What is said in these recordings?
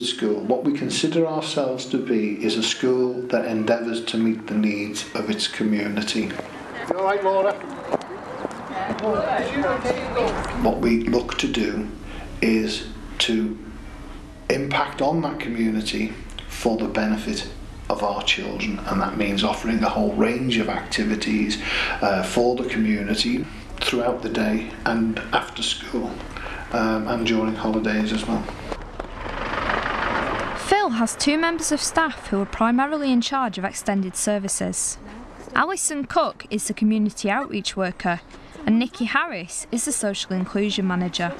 School, what we consider ourselves to be, is a school that endeavours to meet the needs of its community. You all right, Laura? What we look to do is to impact on that community for the benefit of our children, and that means offering a whole range of activities for the community throughout the day and after school, and during holidays as well. Phil has two members of staff who are primarily in charge of extended services. Alison Cook is the community outreach worker and Nikki Harris is the social inclusion manager.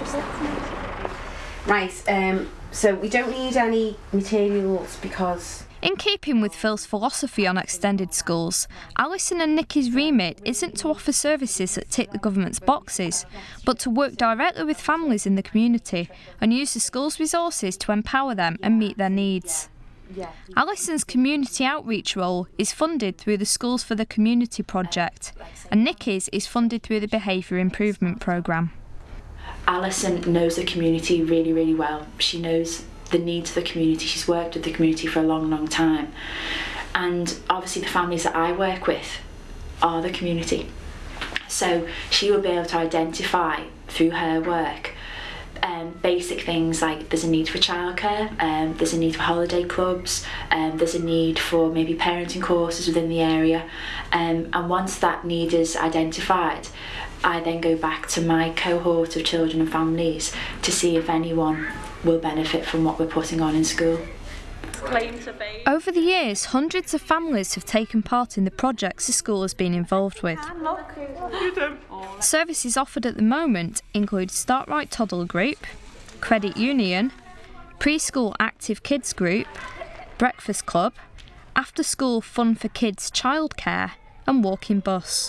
Right, so we don't need any materials because... In keeping with Phil's philosophy on extended schools, Alison and Nikki's remit isn't to offer services that tick the government's boxes, but to work directly with families in the community and use the school's resources to empower them and meet their needs. Alison's community outreach role is funded through the Schools for the Community project, and Nikki's is funded through the Behaviour Improvement Programme. Alison knows the community really, really well. She knows the needs of the community. She's worked with the community for a long, long time. And obviously the families that I work with are the community. So she will be able to identify through her work basic things like there's a need for childcare, there's a need for holiday clubs, there's a need for maybe parenting courses within the area, and once that need is identified, I then go back to my cohort of children and families to see if anyone will benefit from what we're putting on in school. Over the years, hundreds of families have taken part in the projects the school has been involved with. Services offered at the moment include Start Right Toddler Group, Credit Union, Preschool Active Kids Group, Breakfast Club, After School Fun for Kids Childcare and Walking Bus.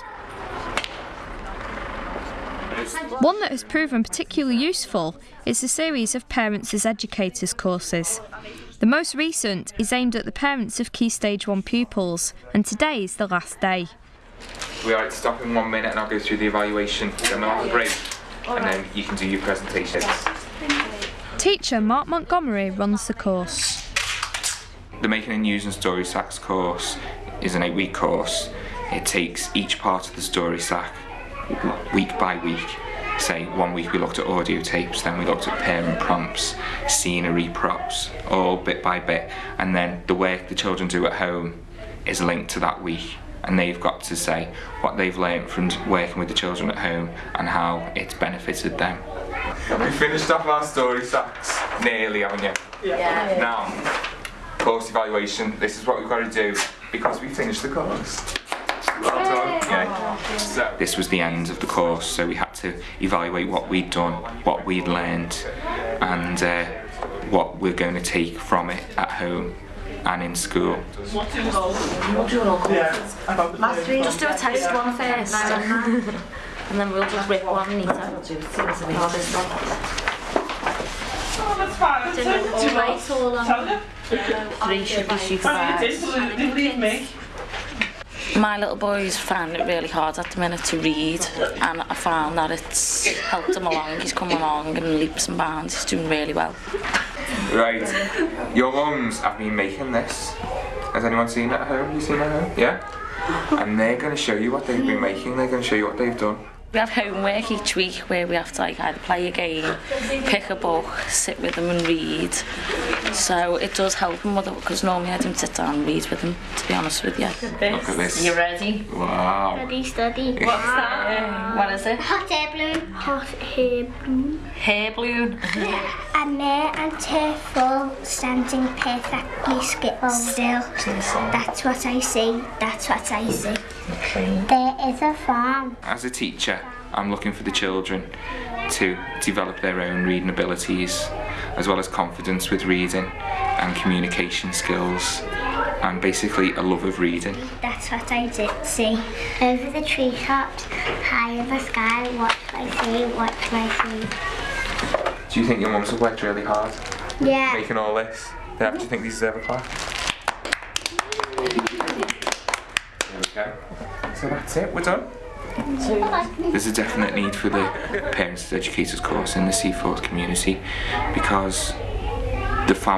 One that has proven particularly useful is the series of Parents as Educators courses. The most recent is aimed at the parents of Key Stage 1 pupils, and today is the last day. We are to stop in 1 minute and I'll go through the evaluation, then we'll have a break, and then you can do your presentations. Teacher Mark Montgomery runs the course. The Making and Using Story Stacks course is an 8-week course. It takes each part of the story stack week by week. Say 1 week we looked at audio tapes, then we looked at parent prompts, scenery props, all bit by bit, and then the work the children do at home is linked to that week, and they've got to say what they've learned from working with the children at home and how it's benefited them. We finished off our story stacks nearly, haven't you? Yeah. Now, course evaluation, this is what we've got to do because we finished the course. Well done. Okay. So this was the end of the course, so we had to evaluate what we'd done, what we'd learned, and what we're going to take from it at home and in school. Last week, just do a test one first, and then we'll just rip one and eat it. Oh, that's fine. 3 should be super bad. My little boy's finding it really hard at the minute to read, and I found that it's helped him along. He's come along in leaps and bounds. He's doing really well. Right, your mums have been making this. Has anyone seen it at home? You seen it at home? Yeah? And they're going to show you what they've been making. They're going to show you what they've done. We have homework each week where we have to either play a game, pick a book, sit with them and read. So it does help him with it, because normally I don't sit down and read with him, to be honest with you. Look at this. You ready? Wow. Study. What's that? What is it? Hot air balloon. Hot air balloon. Hair balloon? A mare and her foal standing perfectly still. That's what I see. That's what I see. There is a farm. As a teacher, I'm looking for the children to develop their own reading abilities, as well as confidence with reading and communication skills, and basically a love of reading. That's what I did see. Over the treetops, high in the sky, what do I see? What do I see? Do you think your mums have worked really hard? Yeah. Making all this? Yeah, do you think these deserve a clap? There we go. So that's it, we're done. There's a definite need for the Parents as Educators course in the Seaforth community, because the family